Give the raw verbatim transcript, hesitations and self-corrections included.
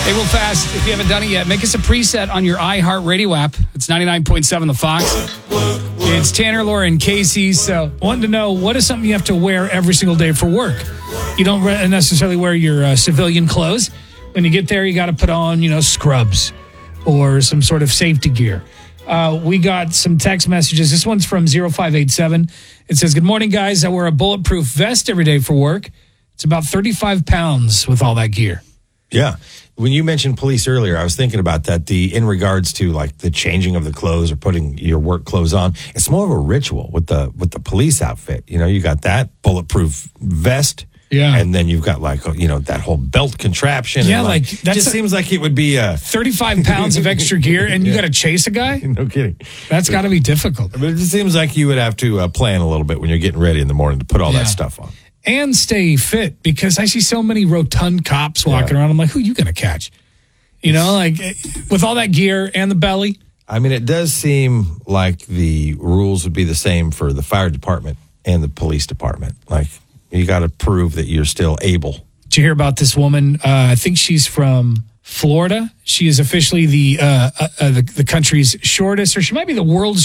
Hey, real fast, if you haven't done it yet, make us a preset on your iHeartRadio app. It's ninety-nine point seven The Fox. It's Tanner, Laura, and Casey. So wanting to know, what is something you have to wear every single day for work? You don't necessarily wear your uh, civilian clothes. When you get there, you got to put on, you know, scrubs or some sort of safety gear. Uh, we got some text messages. This one's from zero five eight seven. It says, good morning, guys. I wear a bulletproof vest every day for work. It's about thirty-five pounds with all that gear. Yeah. When you mentioned police earlier, I was thinking about that. The in regards to like the changing of the clothes or putting your work clothes on, it's more of a ritual with the with the police outfit. You know, you got that bulletproof vest, yeah, and then you've got like you know that whole belt contraption. Yeah, and like, like that just seems like it would be a thirty-five pounds of extra gear, and you Yeah. got to chase a guy. No kidding. That's got to be difficult. But it just seems like you would have to uh, plan a little bit when you're getting ready in the morning to put all Yeah. that stuff on. And stay fit, because I see so many rotund cops walking Yeah. around. I'm like, who are you going to catch? You know, like with all that gear and the belly. I mean, it does seem like the rules would be the same for the fire department and the police department. Like, you got to prove that you're still able. Did you hear about this woman? Uh, I think she's from Florida. She is officially the, uh, uh, uh, the the country's shortest, or she might be the world's